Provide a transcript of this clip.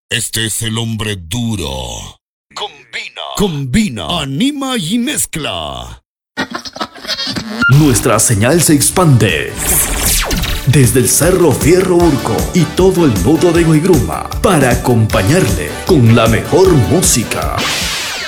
Este es el hombre duro. Combina, anima y mezcla. Nuestra señal se expande desde el Cerro Fierro Urco y todo el nudo de Guaygruma para acompañarle con la mejor música.